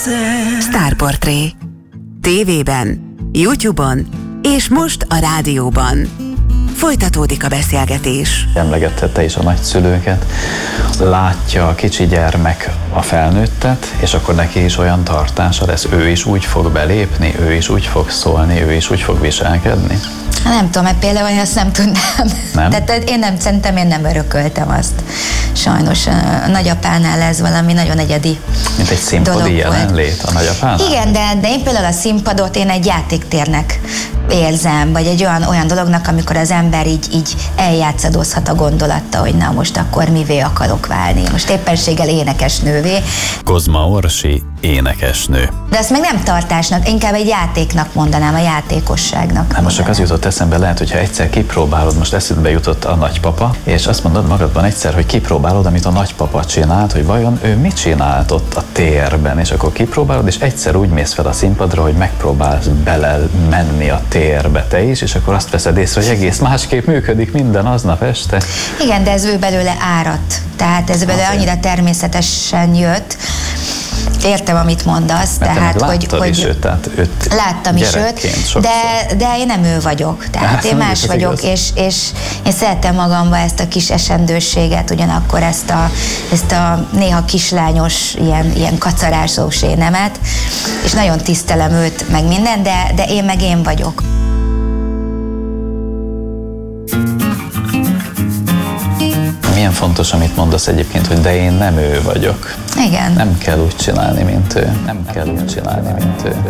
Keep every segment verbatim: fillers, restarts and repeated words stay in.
Sztárportré. Tévében, YouTube-on és most a rádióban. Folytatódik a beszélgetés. Emlegette te is a nagyszülőket. Látja a kicsi gyermek a felnőttet, és akkor neki is olyan tartása lesz. Ő is úgy fog belépni, ő is úgy fog szólni, ő is úgy fog viselkedni. Nem tudom, mert például én azt nem tudnám. Nem? Tehát én nem, szerintem én nem örököltem azt. Sajnos a nagyapánál ez valami nagyon egyedi Mint egy színpadi jelenlét a nagyapánál? Igen, de, de én például a színpadot én egy játéktérnek érzem, vagy egy olyan, olyan dolognak, amikor az ember így, így eljátszadozhat a gondolatta, hogy na most akkor mivé akarok válni. Most éppenséggel énekesnővé. Kozma Orsi, énekesnő. De azt meg nem tartásnak, inkább egy játéknak mondanám, a játékosságnak. Hát most csak az jutott eszembe, lehet, hogyha egyszer kipróbálod, most eszedbe jutott a nagypapa, és azt mondod magadban egyszer, hogy kipróbálod, amit a nagypapa csinált, hogy vajon ő mit csinált ott a térben, és akkor kipróbálod, és egyszer úgy mész fel a színpadra, hogy megpróbálsz bele menni a térbe te is, és akkor azt veszed észre, hogy egész másképp működik minden aznap este. Igen, de ez ő belőle áradt. Tehát ez belőle annyira természetesen jött. Értem, amit mondasz. Mert tehát, hogy, hogy is őt, tehát őt láttam is őt, de, de én nem ő vagyok. Tehát hát, én más vagyok, és, és én szeretem magamba ezt a kis esendősséget, ugyanakkor ezt a, ezt a néha kislányos, ilyen, ilyen kacarásós énemet, és nagyon tisztelem őt, meg minden, de, de én meg én vagyok. Milyen fontos, amit mondasz egyébként, hogy de én nem ő vagyok. Igen. Nem kell úgy csinálni, mint ő. Nem kell úgy csinálni, mint ő.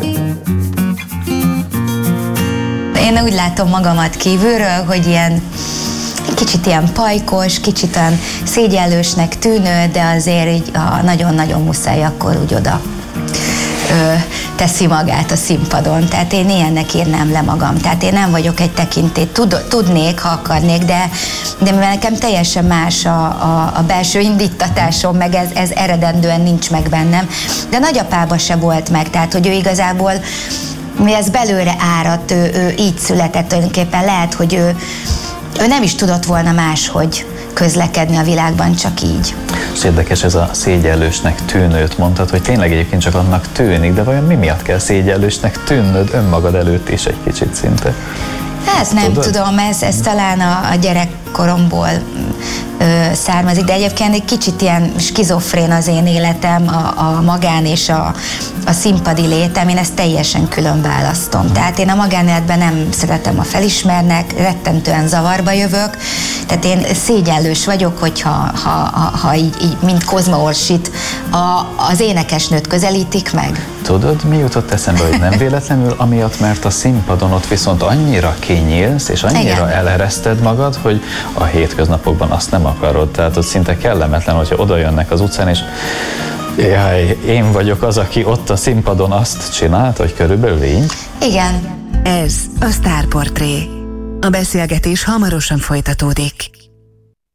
Én úgy látom magamat kívülről, hogy ilyen kicsit ilyen pajkos, kicsit olyan szégyellősnek tűnő, de azért így ha nagyon-nagyon muszáj, akkor úgy oda ö, teszi magát a színpadon. Tehát én ilyennek írnám le magam. Tehát én nem vagyok egy tekintély. Tud, tudnék, ha akarnék, de, de mivel nekem teljesen más a, a, a belső indítatásom, meg ez, ez eredendően nincs meg bennem. De nagyapában se volt meg, tehát hogy ő igazából mi ez belőle áradt, ő, ő így született tulajdonképpen. Lehet, hogy ő, ő nem is tudott volna máshogy közlekedni a világban, csak így. És érdekes ez a szégyellősnek tűnőt mondtad, hogy tényleg egyébként csak annak tűnik, de vajon mi miatt kell szégyellősnek tűnnöd önmagad előtt is egy kicsit szinte? Ezt nem Tudod? tudom, ez, ez talán a, a gyerekkoromból ö, származik, de egyébként egy kicsit ilyen skizofrén az én életem, a, a magán és a, a színpadi létem, én ezt teljesen külön választom. Tehát én a magánéletben nem szeretem, a felismernek, rettentően zavarba jövök, tehát én szégyellős vagyok, hogyha ha, ha, ha így, így mint Kozma Orsit a, az énekesnőt közelítik meg. Tudod, mi jutott eszembe, hogy nem véletlenül, amiatt, mert a színpadon ott viszont annyira kinyílsz, és annyira Igen. elereszted magad, hogy a hétköznapokban azt nem akarod. Tehát ott szinte kellemetlen, hogyha oda jönnek az utcán, és jaj, én vagyok az, aki ott a színpadon azt csinált, hogy körülbelül így. Igen. Ez a Sztárportré. A beszélgetés hamarosan folytatódik.